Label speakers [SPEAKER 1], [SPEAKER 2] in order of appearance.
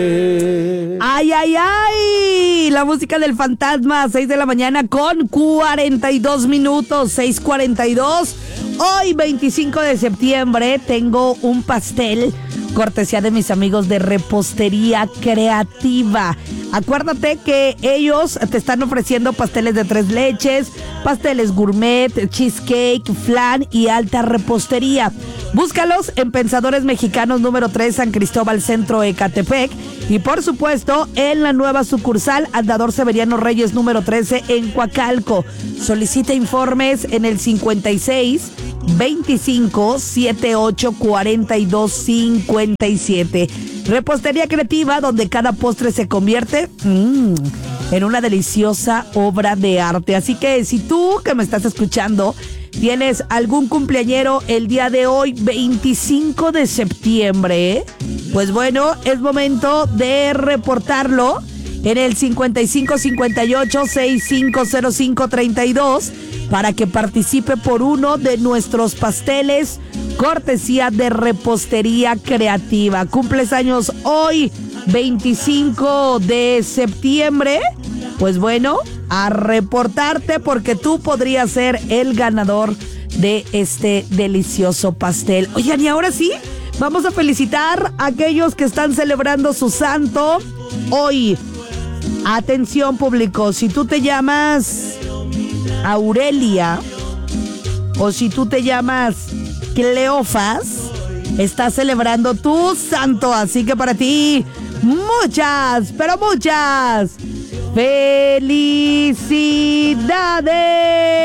[SPEAKER 1] ¡Ay, ay, ay! La música del fantasma, 6 de la mañana con 42 minutos, 6:42. Hoy, 25 de septiembre, tengo un pastel cortesía de mis amigos de Repostería Creativa. Acuérdate que ellos te están ofreciendo pasteles de 3 leches, pasteles gourmet, cheesecake, flan y alta repostería. Búscalos en Pensadores Mexicanos número 3, San Cristóbal Centro, Ecatepec. Y por supuesto, en la nueva sucursal Andador Severiano Reyes número 13 en Coacalco. Solicita informes en el 56 25 78 42 57. Repostería Creativa, donde cada postre se convierte en una deliciosa obra de arte. Así que si tú que me estás escuchando tienes algún cumpleañero el día de hoy, 25 de septiembre, pues bueno, es momento de reportarlo en el 55 58 6505 32 para que participe por uno de nuestros pasteles cortesía de Repostería Creativa. Cumples años hoy, 25 de septiembre. Pues bueno, a reportarte porque tú podrías ser el ganador de este delicioso pastel. Oigan, y ahora sí, vamos a felicitar a aquellos que están celebrando su santo hoy. Atención, público, si tú te llamas Aurelia o si tú te llamas Cleofas, estás celebrando tu santo, así que para ti muchas, pero muchas felicidades.